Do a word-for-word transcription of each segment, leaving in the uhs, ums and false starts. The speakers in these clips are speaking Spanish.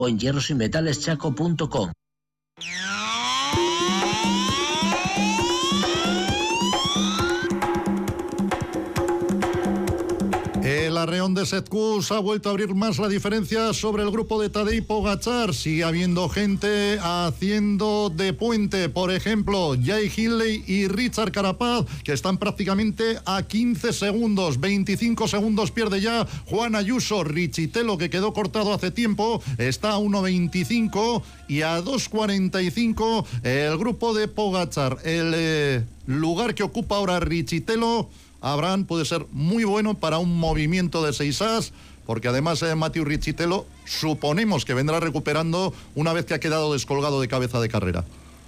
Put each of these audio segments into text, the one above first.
o en hierros y metales chaco punto com. El Arreón de Setkus ha vuelto a abrir más la diferencia sobre el grupo de Tadej Pogačar. Sigue habiendo gente haciendo de puente. Por ejemplo, Jay Hindley y Richard Carapaz, que están prácticamente a quince segundos. veinticinco segundos pierde ya Juan Ayuso. Richitelo, que quedó cortado hace tiempo, está a uno veinticinco. Y a dos cuarenta y cinco el grupo de Pogačar. El eh, lugar que ocupa ahora Richitelo, Abraham, puede ser muy bueno para un movimiento de seis as, porque además eh, Mathieu Richitelo suponemos que vendrá recuperando una vez que ha quedado descolgado de cabeza de carrera.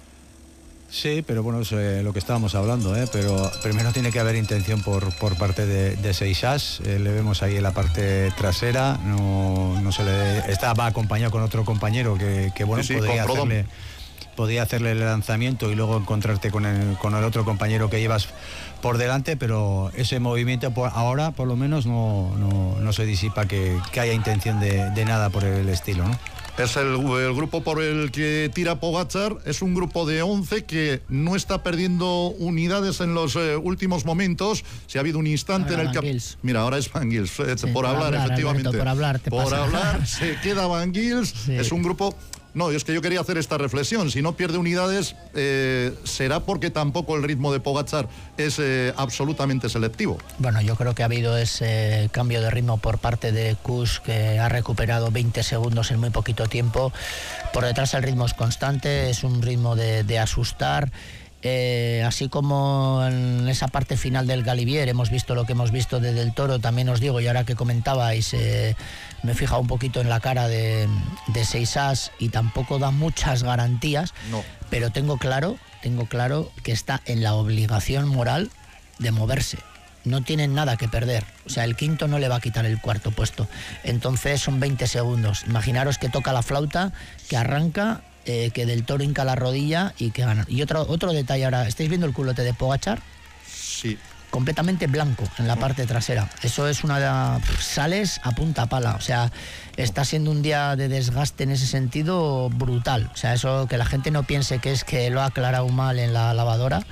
Sí, pero bueno, es eh, lo que estábamos hablando, ¿eh? Pero primero tiene que haber intención por, por parte de, de seis as. Eh, le vemos ahí en la parte trasera, no, no se le está, va acompañado con otro compañero que, que bueno, sí, sí, podría hacerle... podía hacerle el lanzamiento y luego encontrarte con el, con el otro compañero que llevas por delante, pero ese movimiento por ahora por lo menos no, no, no se disipa que, que haya intención de, de nada por el estilo, ¿no? Es el, el grupo por el que tira Pogačar, es un grupo de once que no está perdiendo unidades en los eh, últimos momentos. Si ha habido un instante ahora en el que... Gils. Mira, ahora es Van Gils, eh, sí, por, por hablar, hablar, efectivamente. Alberto, por hablar, te por pasa. hablar, se queda Van Gils, sí. Es un grupo... No, es que yo quería hacer esta reflexión. Si no pierde unidades, eh, será porque tampoco el ritmo de Pogačar es eh, absolutamente selectivo. Bueno, yo creo que ha habido ese cambio de ritmo por parte de Kuss, que ha recuperado veinte segundos en muy poquito tiempo. Por detrás el ritmo es constante, es un ritmo de, de asustar. Eh, así como en esa parte final del Galibier hemos visto lo que hemos visto de Del Toro, también os digo, y ahora que comentabais, eh, me he fijado un poquito en la cara de, de seis as y tampoco da muchas garantías, no. Pero tengo claro, tengo claro que está en la obligación moral de moverse. No tienen nada que perder, o sea, el quinto no le va a quitar el cuarto puesto, entonces son veinte segundos. Imaginaros que toca la flauta, que arranca, eh, que Del Toro hinca la rodilla y que gana. Y otro, otro detalle ahora, ¿estáis viendo el culote de Pogačar? Sí. Completamente blanco en la parte trasera. Eso es una... sales a punta pala, o sea, está siendo un día de desgaste en ese sentido brutal. O sea, eso, que la gente no piense que es que lo ha aclarado mal en la lavadora.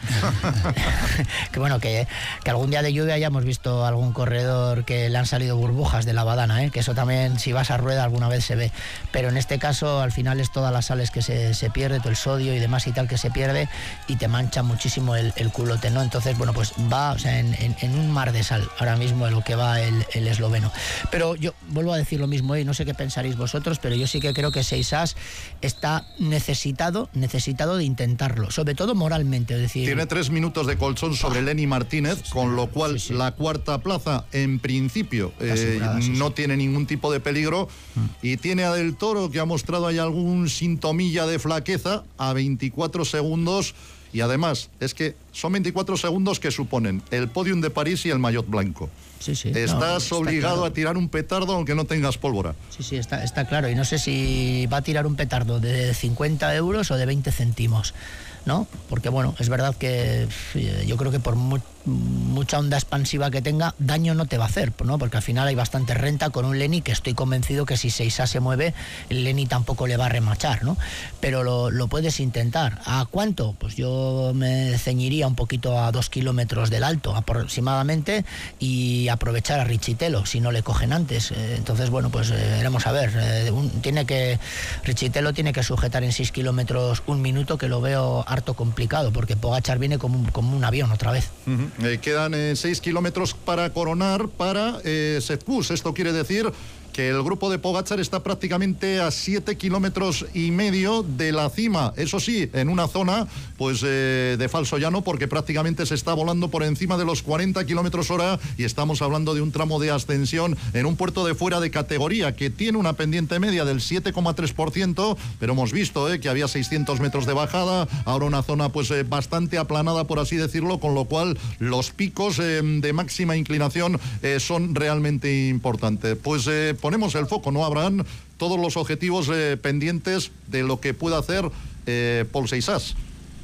Que bueno, que, que algún día de lluvia ya hemos visto algún corredor que le han salido burbujas de la badana, ¿eh? Que eso también, si vas a rueda, alguna vez se ve. Pero en este caso, al final es todas las sales que se, se pierde, todo el sodio y demás y tal que se pierde, y te mancha muchísimo el, el culote, ¿no? Entonces, bueno, pues va, o sea, en, en, en un mar de sal ahora mismo en lo que va el, el esloveno. Pero yo vuelvo a decir lo mismo, ¿eh? No sé qué pensaréis vosotros, pero yo sí que creo que seis as está necesitado, necesitado de intentarlo, sobre todo moralmente. Es decir, tiene tres minutos de colchón sobre ah, Lenny Martínez, sí, sí, con lo cual sí, sí. La cuarta plaza, en principio, eh, sí, no sí. tiene ningún tipo de peligro. Mm. Y tiene a Del Toro, que ha mostrado ahí algún sintomilla de flaqueza, a veinticuatro segundos. Y además, es que son veinticuatro segundos que suponen el podium de París y el maillot blanco. Sí, sí. Estás no, está obligado claro. a tirar un petardo aunque no tengas pólvora. Sí, sí, está, está claro. Y no sé si va a tirar un petardo de cincuenta euros o de veinte céntimos, ¿no? Porque bueno, es verdad que yo creo que por mu mucha onda expansiva que tenga, daño no te va a hacer, ¿no? Porque al final hay bastante renta con un Lenny, que estoy convencido que si seis a se mueve, el Lenny tampoco le va a remachar, ¿no? Pero lo, lo puedes intentar. ¿A cuánto? Pues yo me ceñiría un poquito a dos kilómetros del alto aproximadamente, y aprovechar a Richitelo si no le cogen antes. Eh, entonces, bueno, pues eh, veremos a ver. Eh, un, tiene que Richitelo tiene que sujetar en seis kilómetros un minuto, que lo veo harto complicado, porque Pogačar viene como un, como un avión otra vez. Uh-huh. Eh, quedan eh, seis kilómetros para coronar para eh, Setkus. Esto quiere decir que el grupo de Pogačar está prácticamente a siete kilómetros y medio de la cima. Eso sí, en una zona pues eh, de falso llano, porque prácticamente se está volando por encima de los cuarenta kilómetros hora, y estamos hablando de un tramo de ascensión en un puerto de fuera de categoría que tiene una pendiente media del siete coma tres por ciento, pero hemos visto eh, que había seiscientos metros de bajada, ahora una zona pues eh, bastante aplanada, por así decirlo, con lo cual los picos eh, de máxima inclinación eh, son realmente importantes. Pues eh, ponemos el foco, ¿no, Abraham? Todos los objetivos eh, pendientes de lo que pueda hacer eh, Pol seis as.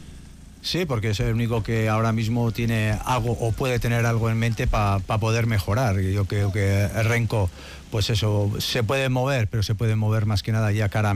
Sí, porque es el único que ahora mismo tiene algo o puede tener algo en mente para pa poder mejorar. Yo creo que Renko pues eso, se puede mover, pero se puede mover más que nada ya cara